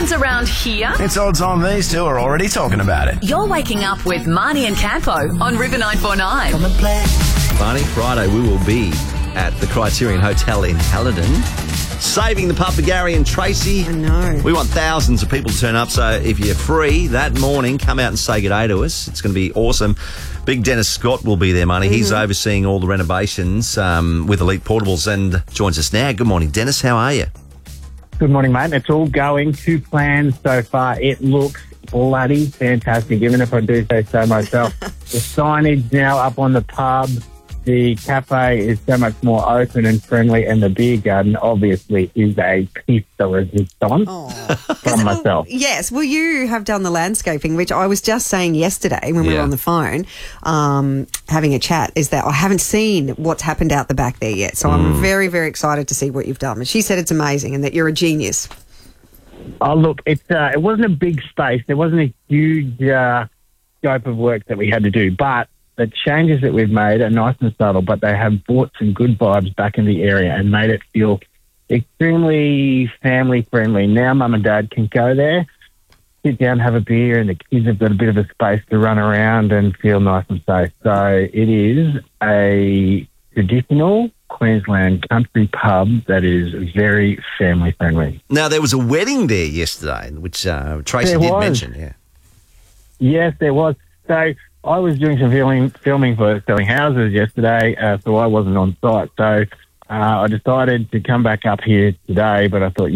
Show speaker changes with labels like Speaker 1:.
Speaker 1: happens around here.
Speaker 2: It's odds on these two are already talking about it.
Speaker 1: You're waking up with Marnie and Campo on River 949.
Speaker 3: Barney, Friday we will be at the Criterion Hotel in Halidon, saving the pub for Gary and Tracy.
Speaker 4: I know.
Speaker 3: We want thousands of people to turn up, so if you're free that morning, come out and say good day to us. It's going to be awesome. Big Dennis Scott will be there, Marnie. He's overseeing all the renovations with Elite Portables and joins us now. Good morning, Dennis. How are you?
Speaker 5: Good morning, mate. It's all going to plan so far. It looks bloody fantastic, even if I do say so myself. The signage now up on the pub. The cafe is so much more open and friendly, and the beer garden obviously is a piece de resistance from myself.
Speaker 4: Yes, well, you have done the landscaping, which I was just saying yesterday when we were on the phone having a chat, is that I haven't seen what's happened out the back there yet. So I'm very, very excited to see what you've done. And she said it's amazing and that you're a genius.
Speaker 5: Oh, look, it wasn't a big space. There wasn't a huge scope of work that we had to do, but the changes that we've made are nice and subtle, but they have brought some good vibes back in the area and made it feel extremely family-friendly. Now Mum and Dad can go there, sit down, have a beer, and the kids have got a bit of a space to run around and feel nice and safe. So it is a traditional Queensland country pub that is very family-friendly.
Speaker 3: Now, there was a wedding there yesterday, which Tracy did mention. Yeah.
Speaker 5: Yes, there was. So I was doing some filming for Selling Houses yesterday, so I wasn't on site. So I decided to come back up here today, but I thought,